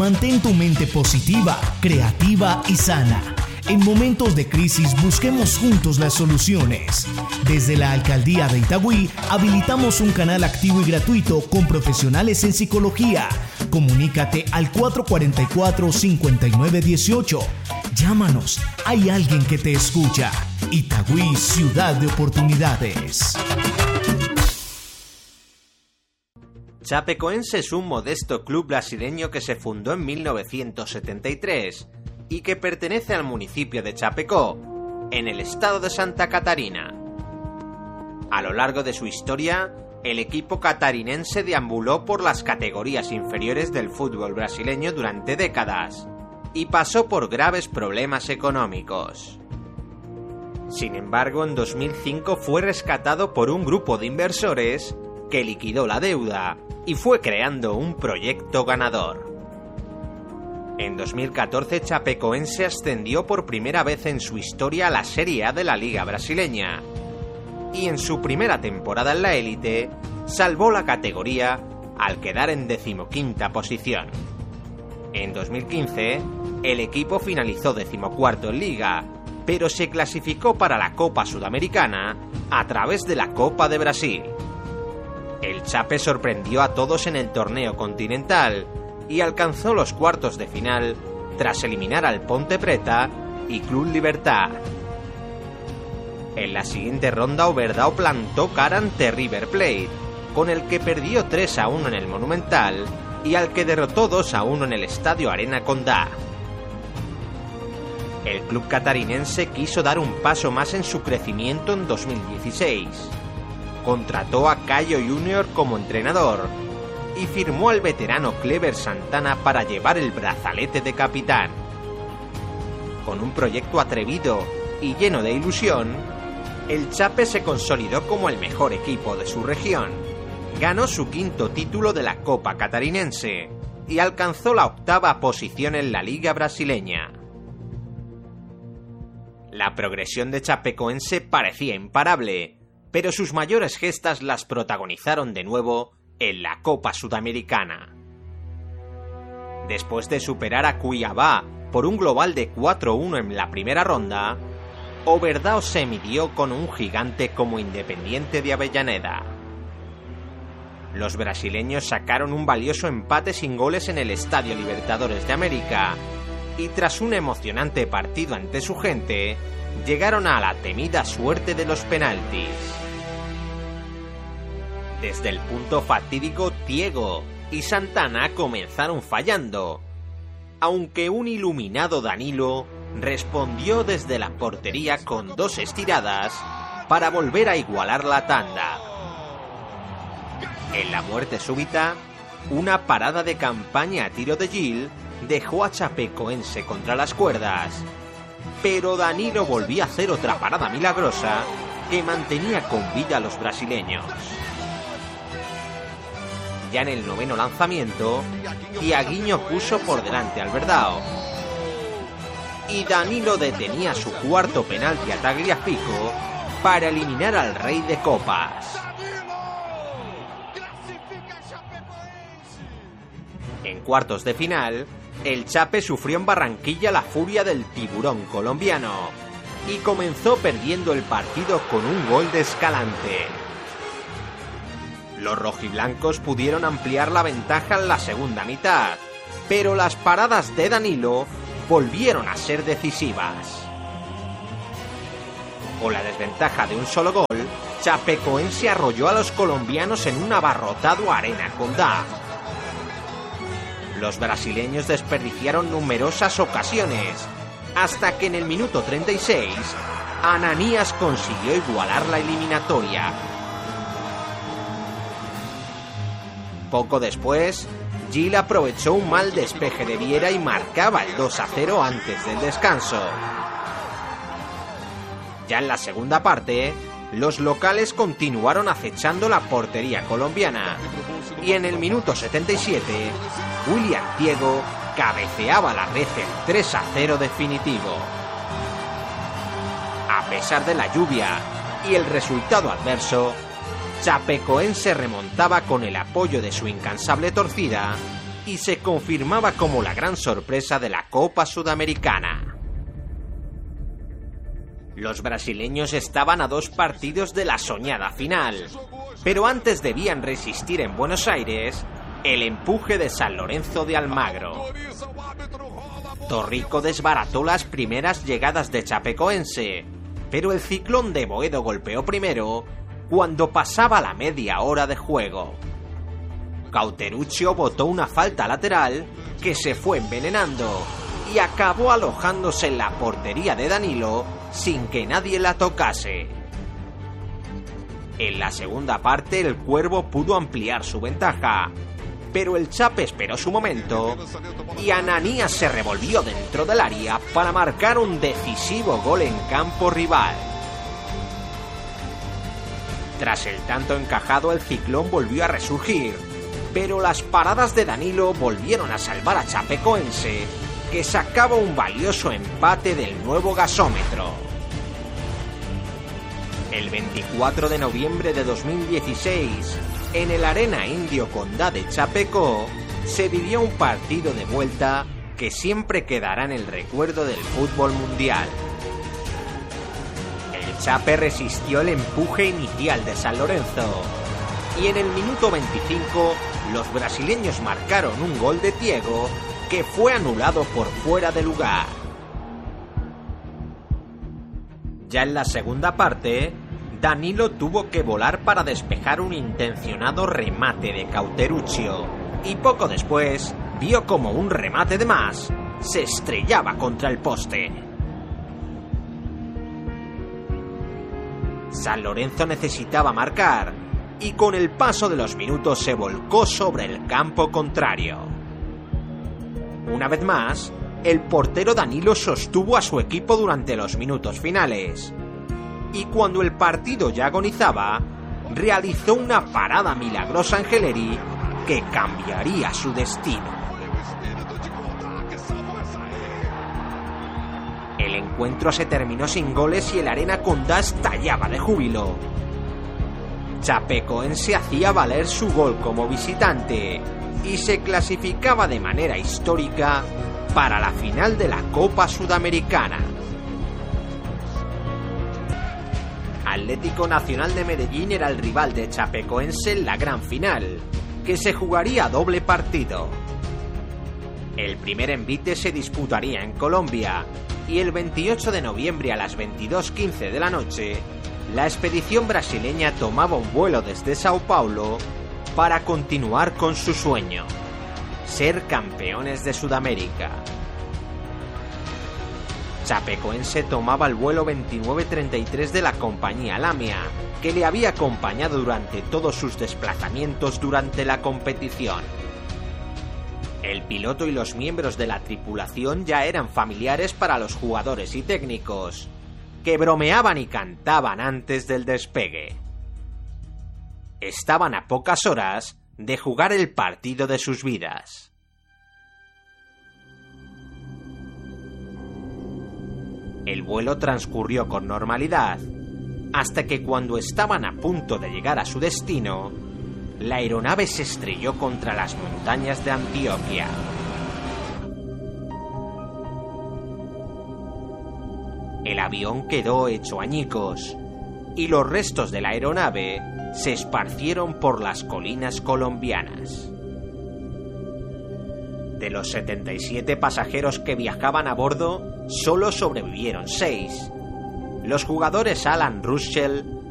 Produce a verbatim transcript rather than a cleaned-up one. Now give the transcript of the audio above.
Mantén tu mente positiva, creativa y sana. En momentos de crisis busquemos juntos las soluciones. Desde la Alcaldía de Itagüí habilitamos un canal activo y gratuito con profesionales en psicología. Comunícate al cuatro cuatro cuatro, cinco nueve uno ocho. Llámanos, hay alguien que te escucha. Itagüí, ciudad de oportunidades. Chapecoense es un modesto club brasileño que se fundó en mil novecientos setenta y tres y que pertenece al municipio de Chapecó, en el estado de Santa Catarina. A lo largo de su historia, el equipo catarinense deambuló por las categorías inferiores del fútbol brasileño durante décadas y pasó por graves problemas económicos. Sin embargo, en dos mil cinco fue rescatado por un grupo de inversores que liquidó la deuda y fue creando un proyecto ganador. En dos mil catorce, Chapecoense ascendió por primera vez en su historia a la Serie A de la Liga Brasileña y en su primera temporada en la élite salvó la categoría al quedar en decimoquinta posición. En dos mil quince, el equipo finalizó decimocuarto en Liga, pero se clasificó para la Copa Sudamericana a través de la Copa de Brasil. El Chape sorprendió a todos en el torneo continental y alcanzó los cuartos de final tras eliminar al Ponte Preta y Club Libertad. En la siguiente ronda, Oberdan plantó cara ante River Plate, con el que perdió tres a uno en el Monumental y al que derrotó dos a uno en el Estadio Arena Condá. El club catarinense quiso dar un paso más en su crecimiento en dos mil dieciséis. Contrató a Caio Júnior como entrenador y firmó al veterano Cleber Santana para llevar el brazalete de capitán. Con un proyecto atrevido y lleno de ilusión, el Chape se consolidó como el mejor equipo de su región, ganó su quinto título de la Copa Catarinense y alcanzó la octava posición en la Liga Brasileña. La progresión de Chapecoense parecía imparable, pero sus mayores gestas las protagonizaron de nuevo en la Copa Sudamericana. Después de superar a Cuiabá por un global de cuatro a uno en la primera ronda, Oberdan se midió con un gigante como Independiente de Avellaneda. Los brasileños sacaron un valioso empate sin goles en el Estadio Libertadores de América y tras un emocionante partido ante su gente, llegaron a la temida suerte de los penaltis. Desde el punto fatídico, Diego y Santana comenzaron fallando, aunque un iluminado Danilo respondió desde la portería con dos estiradas para volver a igualar la tanda. En la muerte súbita, una parada de campaña a tiro de Gil dejó a Chapecoense contra las cuerdas, pero Danilo volvió a hacer otra parada milagrosa que mantenía con vida a los brasileños. Ya en el noveno lanzamiento, Thiaguinho puso por delante al Verdao y Danilo detenía su cuarto penalti a Tagliafico para eliminar al Rey de Copas. En cuartos de final, el Chape sufrió en Barranquilla la furia del tiburón colombiano y comenzó perdiendo el partido con un gol de Escalante. Los rojiblancos pudieron ampliar la ventaja en la segunda mitad, pero las paradas de Danilo volvieron a ser decisivas. Con la desventaja de un solo gol, Chapecoense arrolló a los colombianos en un abarrotado Arena Condá. Los brasileños desperdiciaron numerosas ocasiones, hasta que en el minuto treinta y seis, Ananías consiguió igualar la eliminatoria. Poco después, Gil aprovechó un mal despeje de Viera y marcaba el dos a cero antes del descanso. Ya en la segunda parte, los locales continuaron acechando la portería colombiana y en el minuto setenta y siete, William Diego cabeceaba la red en tres a cero definitivo. A pesar de la lluvia y el resultado adverso, Chapecoense remontaba con el apoyo de su incansable torcida y se confirmaba como la gran sorpresa de la Copa Sudamericana. Los brasileños estaban a dos partidos de la soñada final, pero antes debían resistir en Buenos Aires el empuje de San Lorenzo de Almagro. Torrico desbarató las primeras llegadas de Chapecoense, pero el Ciclón de Boedo golpeó primero cuando pasaba la media hora de juego. Cauteruccio botó una falta lateral que se fue envenenando y acabó alojándose en la portería de Danilo sin que nadie la tocase. En la segunda parte el Cuervo pudo ampliar su ventaja, pero el Chape esperó su momento y Ananías se revolvió dentro del área para marcar un decisivo gol en campo rival. Tras el tanto encajado, el Ciclón volvió a resurgir, pero las paradas de Danilo volvieron a salvar a Chapecoense, que sacaba un valioso empate del nuevo gasómetro. El veinticuatro de noviembre de dos mil dieciséis, en el Arena Indio Condá de Chapecó, se vivió un partido de vuelta que siempre quedará en el recuerdo del fútbol mundial. El Chape resistió el empuje inicial de San Lorenzo, y en el minuto veinticinco los brasileños marcaron un gol de Diego que fue anulado por fuera de lugar. Ya en la segunda parte, Danilo tuvo que volar para despejar un intencionado remate de Cauteruccio, y poco después vio como un remate de más se estrellaba contra el poste. San Lorenzo necesitaba marcar, y con el paso de los minutos se volcó sobre el campo contrario. Una vez más, el portero Danilo sostuvo a su equipo durante los minutos finales, y cuando el partido ya agonizaba, realizó una parada milagrosa Angeleri que cambiaría su destino. El encuentro se terminó sin goles y el Arena Condá estallaba de júbilo. Chapecoense hacía valer su gol como visitante y se clasificaba de manera histórica para la final de la Copa Sudamericana. Atlético Nacional de Medellín era el rival de Chapecoense en la gran final, que se jugaría a doble partido. El primer envite se disputaría en Colombia y el veintiocho de noviembre a las veintidós quince de la noche, la expedición brasileña tomaba un vuelo desde Sao Paulo para continuar con su sueño: ser campeones de Sudamérica. Chapecoense tomaba el vuelo veintinueve treinta y tres de la compañía Lamia, que le había acompañado durante todos sus desplazamientos durante la competición. El piloto y los miembros de la tripulación ya eran familiares para los jugadores y técnicos, que bromeaban y cantaban antes del despegue. Estaban a pocas horas de jugar el partido de sus vidas. El vuelo transcurrió con normalidad, hasta que cuando estaban a punto de llegar a su destino, la aeronave se estrelló contra las montañas de Antioquia. El avión quedó hecho añicos, y los restos de la aeronave se esparcieron por las colinas colombianas. De los setenta y siete pasajeros que viajaban a bordo, solo sobrevivieron seis: los jugadores Alan Ruschel,